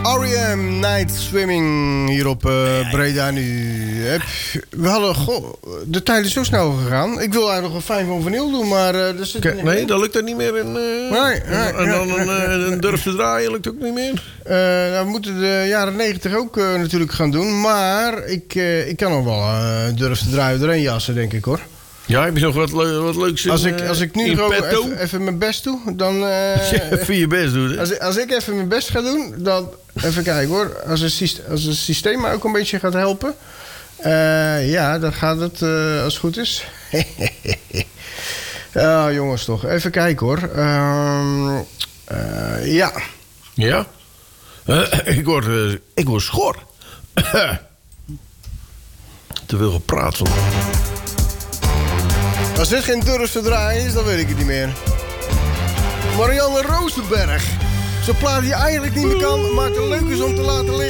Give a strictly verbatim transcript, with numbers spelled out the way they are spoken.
R E M Night Swimming hier op uh, Breda nu. Heb, we hadden, goh, de tijd is zo snel gegaan. Ik wil eigenlijk nog een vijf over nul doen, maar uh, dat zit Kijk, nee, dat lukt er niet meer. In, uh, nee, nee, en dan nee, een, nee, een, een durf te draaien lukt ook niet meer. Uh, nou, we moeten de jaren negentig ook uh, natuurlijk gaan doen. Maar ik, uh, ik kan nog wel uh, durf te draaien doorheen jassen, denk ik hoor. Ja, heb je nog wat, le- wat leuks in, als ik, als ik nu gewoon petto? even, even mijn best doe, dan... Uh, Als je even je best doet, hè? Als, als ik even mijn best ga doen, dan... Even kijken hoor. Als het systeem, als het systeem mij ook een beetje gaat helpen... Uh, ja, dan gaat het uh, als het goed is. uh, jongens toch. Even kijken hoor. Uh, uh, ja. Ja? Uh, ik, word, uh, ik word schor. Te veel gepraat van. Als dit geen durf te draaien is, dan weet ik het niet meer. Marianne Rosenberg. Zo'n plaat die je eigenlijk niet meer kan, maar het leuk is om te laten liggen.